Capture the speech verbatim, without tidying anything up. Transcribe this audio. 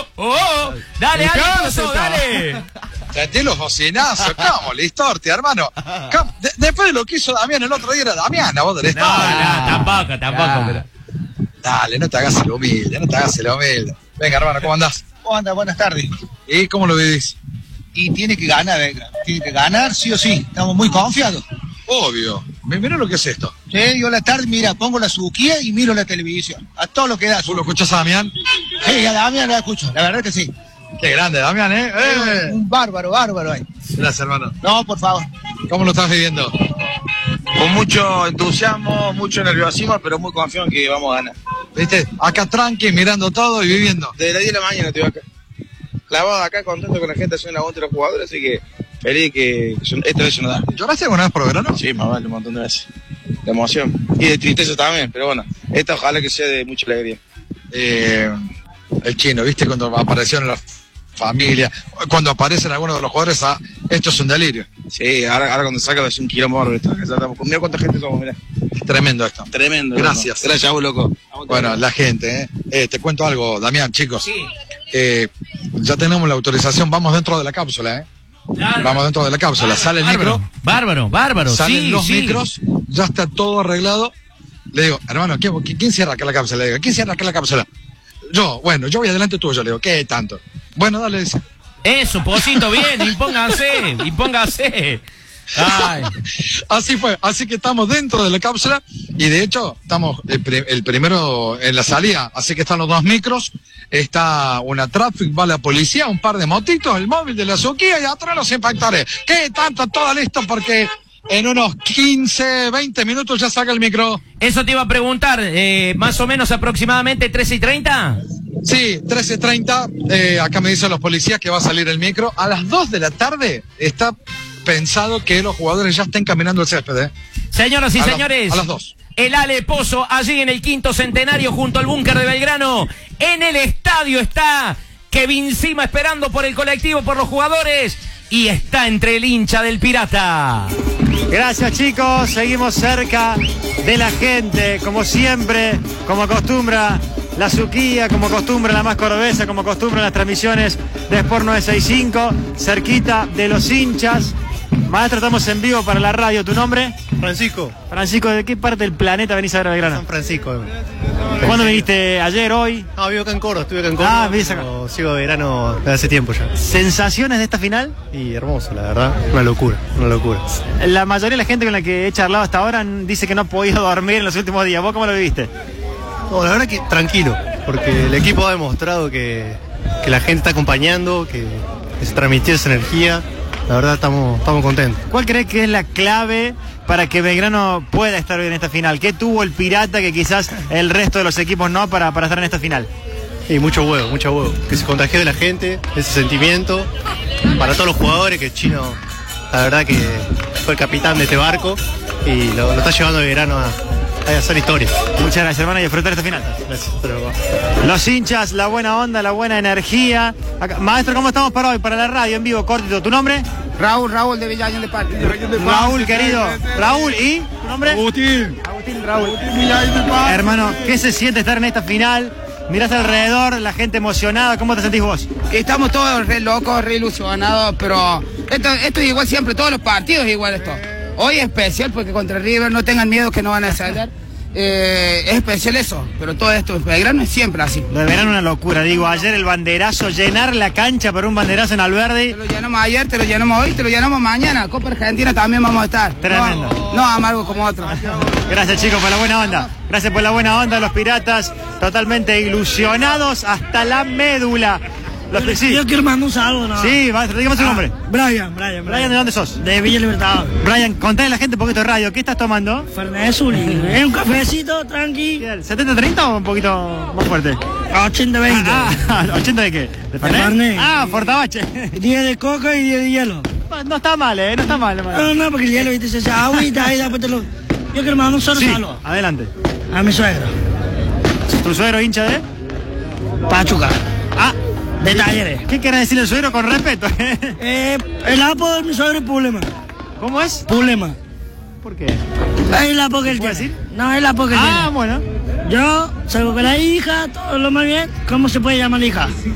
oh. Dale, Ale, Pozo, dale. Traté los bocinazos, ¿cómo? Listorti, hermano. De, después de lo que hizo Damián el otro día era Damián, a vos del No, Estado. no, tampoco, tampoco. Ah. Pero... Dale, no te hagas el humilde, no te hagas el humilde. Venga, hermano, ¿cómo andás? ¿Cómo anda? Buenas tardes. ¿Y cómo lo vivís? Y tiene que ganar, venga. Tiene que ganar, sí o sí. Estamos muy confiados. Obvio. Mirá lo que es esto. Sí, yo la tarde, mira, pongo la suquía y miro la televisión. A todo lo que da. ¿Tú lo escuchás a Damián? Sí, a Damián la escucho, la verdad que sí. Qué grande, Damián, ¿eh? eh. Un bárbaro, bárbaro ahí. Gracias, hermano. No, por favor. ¿Cómo lo estás viviendo? Con mucho entusiasmo, mucho nerviosismo, pero muy confiado en que vamos a ganar. ¿Viste? Acá tranqui, mirando todo y viviendo. Desde las diez de la mañana estoy acá. Clavado acá, contento con la gente, haciendo la aguante de los jugadores, así que feliz que esta vez se nos da. ¿Lloraste alguna vez por verano? Sí, más vale, un montón de veces. De emoción. Y de tristeza también, pero bueno, esta ojalá que sea de mucha alegría. Eh, el chino, ¿viste? Cuando aparecieron las familias, cuando aparecen algunos de los jugadores, ah, esto es un delirio. Sí, ahora, ahora cuando saca es un quilombo bárbaro esto. Mira cuánta gente somos, mirá. Es tremendo esto. Tremendo. Gracias. Loco. Gracias a vos, loco. Bueno, la gente, ¿eh? Eh, te cuento algo, Damián, chicos. Sí. Eh, ya tenemos la autorización, vamos dentro de la cápsula, ¿eh? Claro. Vamos dentro de la cápsula, sale el Bárbaro, micro, bárbaro, bárbaro. salen sí, los sí. micros, ya está todo arreglado. Le digo, hermano, ¿quién, ¿quién cierra acá la cápsula? Le digo, ¿quién cierra acá la cápsula? Yo, bueno, yo voy adelante tuyo, le digo, ¿qué tanto? Bueno, dale, dice. Eso, Pocito, bien, impóngase, impóngase. Ay. Así fue, así que estamos dentro de la cápsula y de hecho estamos el, pri- el primero en la salida, así que están los dos micros, está una traffic, va la policía, un par de motitos, el móvil de la Suquía y atrás los impactores. ¿Qué tanto? Todo listo porque en unos quince, veinte minutos ya saca el micro. Eso te iba a preguntar, eh, más o menos aproximadamente trece y treinta. Sí, trece treinta, eh, acá me dicen los policías que va a salir el micro. A las dos de la tarde está pensado que los jugadores ya estén caminando el césped, ¿eh? Señoras y A la- señores, a las dos. el Ale Pozo, allí en el quinto centenario junto al búnker de Belgrano. En el estadio está Kevin Sima esperando por el colectivo, por los jugadores. Y está entre el hincha del Pirata. Gracias, chicos, seguimos cerca de la gente, como siempre, como acostumbra la Suquía, como acostumbra la más cordobesa, como acostumbra las transmisiones de Sport novecientos sesenta y cinco, cerquita de los hinchas. Maestro, estamos en vivo para la radio. ¿Tu nombre? Francisco. Francisco, ¿de qué parte del planeta venís a ver a Belgrano? San Francisco. ¿Cuándo viniste? ¿Ayer, hoy? No, vivo acá en Córdoba, estuve acá en Córdoba. Ah, vivís acá. pero sigo verano desde hace tiempo ya. ¿Sensaciones de esta final? Y hermoso, la verdad. Una locura, una locura. La mayoría de la gente con la que he charlado hasta ahora dice que no ha podido dormir en los últimos días. ¿Vos cómo lo viviste? No, la verdad que tranquilo, porque el equipo ha demostrado que, que la gente está acompañando, que, que se transmitió esa energía. La verdad estamos, estamos contentos. ¿Cuál crees que es la clave para que Belgrano pueda estar hoy en esta final? ¿Qué tuvo el Pirata que quizás el resto de los equipos no para, para estar en esta final? Y mucho huevo, mucho huevo. Que se contagió de la gente, ese sentimiento. Para todos los jugadores, que el Chino, la verdad que fue el capitán de este barco y lo, lo está llevando Belgrano a, a hacer historia. Muchas gracias, hermano, y disfrutar esta final. Gracias. Pero, Los hinchas, la buena onda, la buena energía. Acá- Maestro, ¿cómo estamos para hoy? Para la radio en vivo, cortito. ¿Tu nombre? Raúl, Raúl de Villañón de Parque. Raúl, querido. Raúl, ¿y tu nombre? Agustín. Agustín, Raúl. Hermano, ¿qué se siente estar en esta final? Mirás alrededor, la gente emocionada. ¿Cómo te sentís vos? Estamos todos re locos, re ilusionados, pero esto, esto es igual siempre, todos los partidos es igual esto. Hoy es especial porque contra River no tengan miedo que no van a descender. Eh, es especial eso, pero todo esto, Belgrano es siempre así. Lo de verano una locura, digo, ayer el banderazo, llenar la cancha por un banderazo en Alberdi. Te lo llenamos ayer, te lo llenamos hoy, te lo llenamos mañana. Copa Argentina también vamos a estar. Tremendo. No, no amargo como otro. Gracias, chicos, por la buena onda. Gracias por la buena onda, los Piratas, totalmente ilusionados hasta la médula. Los que sí. Yo quiero mandar un saludo, ¿no? Sí, maestro, dígame su Ah, nombre. Brian, Brian, Brian, ¿de dónde sos? De Villa Libertador. Brian, contale a la gente un poquito de radio. ¿Qué estás tomando? Fernet Zuli. Es un cafecito, tranqui. ¿setenta treinta o un poquito más fuerte? ochenta veinte. Ah, ah, ¿ochenta de qué? ¿De Fernet? Fernet. Ah, Fortabache. diez de coca y diez de hielo. No está mal, eh, no está mal. hermano. No, no, porque el hielo, viste, se hace agüita y después te lo... Yo quiero mandar un solo Sí, saludo adelante. a mi suegro. ¿Tu suegro hincha de? Pachuca. Ah, De Talleres. ¿qué querés decirle al suegro con respeto? Eh, el apodo de mi suegro es Pulema. ¿Cómo es? Pulema. ¿Por qué? Es el apodo que él ¿Puedo tiene. decir? No, es el apodo que él Ah, tiene. bueno. Yo salgo con la hija, todo lo más bien. ¿Cómo se puede llamar la hija?